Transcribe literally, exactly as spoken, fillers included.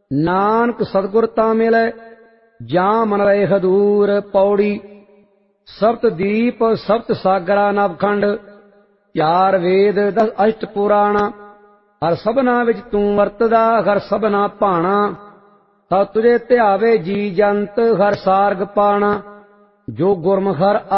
ਨਾਨਕ ਸਤਿਗੁਰ ਤਾਂ ਮਿਲੈ ਜਾਂ ਮਨ ਰਹੇ ਹਦੂਰ। ਪੌੜੀ। ਸਪਤ ਦੀਪ ਸਪਤ ਸਾਗਰਾ ਨਵਖੰਡ, ਚਾਰ ਵੇਦ ਦਸ ਅਸ਼ਟ ਪੁਰਾਣ। ਹਰ ਸਭਨਾ ਵਿੱਚ ਤੂੰ ਵਰਤਦਾ, ਹਰ ਸਭਨਾ ਭਾਣਾ। ਸਭ ਤੁਝੇ ਧਿਆਵੇ ਜੀ ਜੰਤ, ਹਰ ਸਾਰਗ ਪਾਣਾ। ਜੋ ਗੁਰਮੁਖ ਹਰਿ